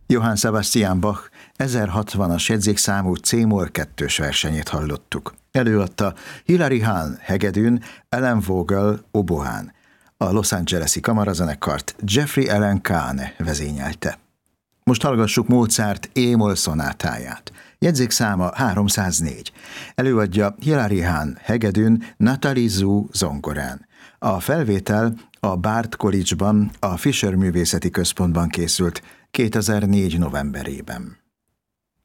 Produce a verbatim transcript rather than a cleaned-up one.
Johann Sebastian Bach ezerhatvanas jegyzékszámú C-moll kettős versenyét hallottuk. Előadta Hilary Hahn hegedűn, Ellen Vogel obohán. A Los Angeles-i kamarazenekart Jeffrey Allen Kahn vezényelte. Most hallgassuk Mozart E-moll szonátáját. Jegyzékszáma háromszáznégy. Előadja Hilary Hahn hegedűn, Nathalie Zú zongorán. A felvétel a Bard College-ban, a Fisher Művészeti Központban készült kétezer-négy novemberében.